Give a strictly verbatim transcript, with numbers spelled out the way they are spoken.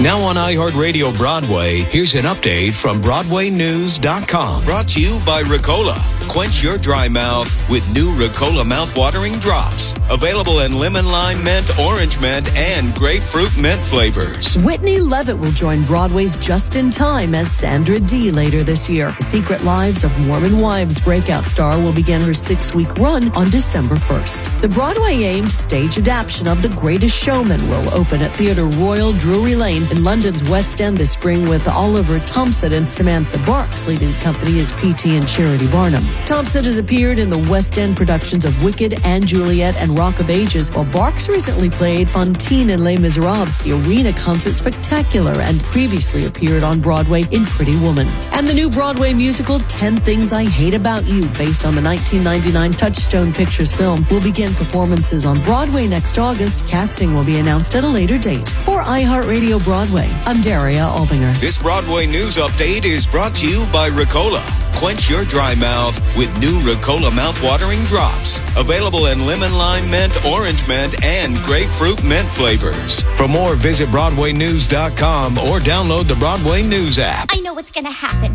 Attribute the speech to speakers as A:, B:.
A: Now on iHeartRadio Broadway, here's an update from Broadway News dot com.
B: Brought to you by Ricola. Quench your dry mouth with new Ricola mouthwatering drops. Available in lemon, lime, mint, orange mint, and grapefruit mint flavors.
C: Whitney Levitt will join Broadway's Just in Time as Sandra Dee later this year. The Secret Lives of Mormon Wives breakout star will begin her six-week run on December first. The Broadway-aimed stage adaptation of The Greatest Showman will open at Theatre Royal Drury Lane in London's West End this spring with Oliver Thompson and Samantha Barks leading the company as P T and Charity Barnum. Thompson has appeared in the West End productions of Wicked and Juliet and Rock of Ages, while Barks recently played Fantine in Les Miserables, the Arena Concert Spectacular, and previously appeared on Broadway in Pretty Woman. And the new Broadway musical ten Things I Hate About You, based on the nineteen ninety-nine Touchstone Pictures film, will begin performances on Broadway next August. Casting will be announced at a later date. For iHeartRadio Broadway, I'm Daria Albinger.
B: This Broadway news update is brought to you by Ricola. Quench your dry mouth with new Ricola mouthwatering drops. Available in lemon, lime, mint, orange mint, and grapefruit mint flavors.
A: For more, visit Broadway News dot com or download the Broadway News app.
D: I know what's going to happen.